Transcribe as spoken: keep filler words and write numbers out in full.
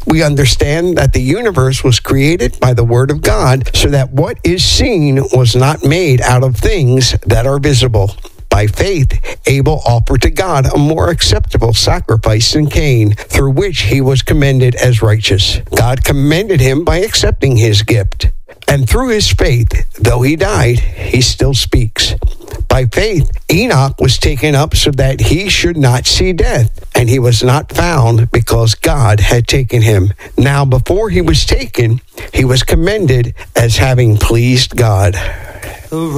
We understand that the universe was created by the Word of God, so that what is seen was not made out of things that are visible. By faith, Abel offered to God a more acceptable sacrifice than Cain, through which he was commended as righteous. God commended him by accepting his gift. And through his faith, though he died, he still speaks. By faith, Enoch was taken up so that he should not see death, and he was not found because God had taken him. Now, before he was taken, he was commended as having pleased God.